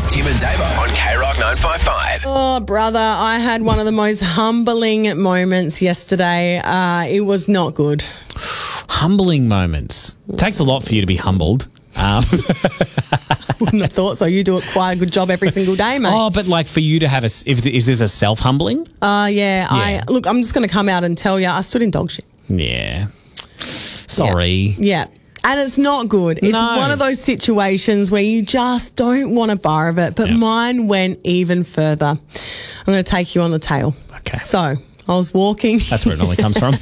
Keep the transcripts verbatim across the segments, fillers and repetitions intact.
Tim and Davo on K Rock nine five five. Oh, brother, I had one of the most humbling moments yesterday. Uh, it was not good. Humbling moments. It takes a lot for you to be humbled. Um, Wouldn't have thought so. You do it quite a good job every single day, mate. oh, but like for you to have a, if, is this a self-humbling? Uh, yeah, I Yeah. look, I'm just going to come out and tell you, I stood in dog shit. Yeah. Sorry. Yeah. And it's not good. It's No. one of those situations where you just don't want a bar of it. But Yeah. mine went even further. I'm going to take you on the tail. Okay. So I was walking. That's where it normally comes from.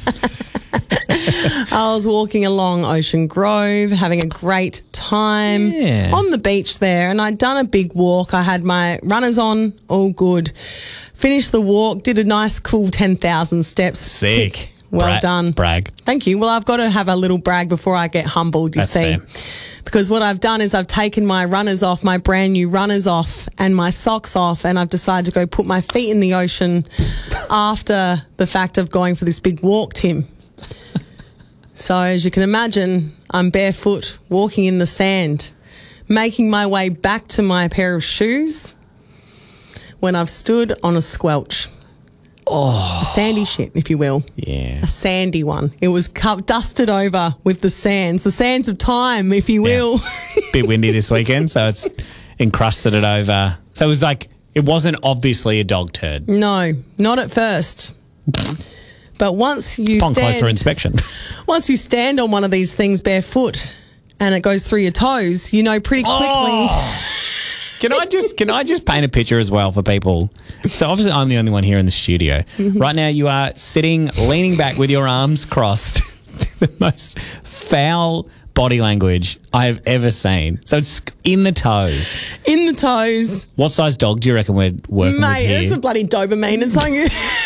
I was walking along Ocean Grove, having a great time Yeah. on the beach there, and I'd done a big walk. I had my runners on, all good. Finished the walk, did a nice cool ten thousand steps. Sick. Tick. Well Bra- done. Brag. Thank you. Well, I've got to have a little brag before I get humbled, you That's see. fair. Because what I've done is I've taken my runners off, my brand new runners off, and my socks off, and I've decided to go put my feet in the ocean after the fact of going for this big walk, Tim. So as you can imagine, I'm barefoot, walking in the sand, making my way back to my pair of shoes when I've stood on a squelch. Oh. A sandy shit, if you will. Yeah. A sandy one. It was cu- dusted over with the sands, the sands of time, if you Yeah. will. Bit windy this weekend, so it's encrusted it over. So it was like, it wasn't obviously a dog turd. No, not at first. But once you Upon stand, closer inspection. once you stand on one of these things barefoot and it goes through your toes, you know pretty quickly. Oh. Can I just can I just paint a picture as well for people? So obviously I'm the only one here in the studio. Mm-hmm. Right now you are sitting, leaning back with your arms crossed. The most foul body language I have ever seen. So it's in the toes. In the toes. What size dog do you reckon we're working Mate, with it's here? a bloody Doberman. It's like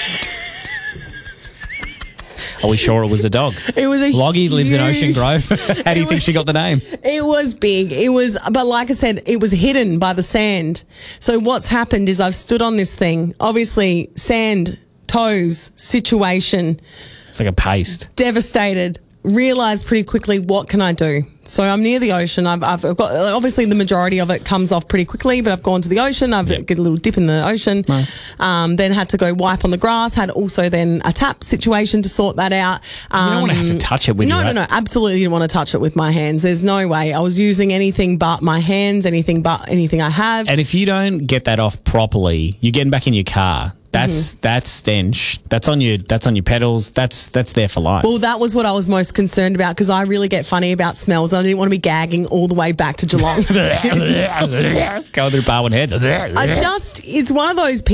Are we sure it was a dog? it was a Loggy lives in Ocean huge- Grove. How do you It think was- she got the name? It was big. It was, but like I said, it was hidden by the sand. So what's happened is I've stood on this thing, obviously sand, toes, situation, It's like a paste. devastated, realised pretty quickly what can I do. So I'm near the ocean. I've, I've got, obviously the majority of it comes off pretty quickly, but I've gone to the ocean. I've Yep. get a little dip in the ocean. Nice. Um, then had to go wipe on the grass. Had also then a tap situation to sort that out. Um, You don't want to have to touch it with no, your no, no. Absolutely didn't want to touch it with my hands. There's no way. I was using anything but my hands, anything but anything I have. And if you don't get that off properly, you're getting back in your car. That's Mm-hmm. that's stench. That's on your that's on your pedals. That's that's there for life. Well, that was what I was most concerned about because I really get funny about smells. And I didn't want to be gagging all the way back to Geelong. Go through Barwon Heads. I just, it's one of those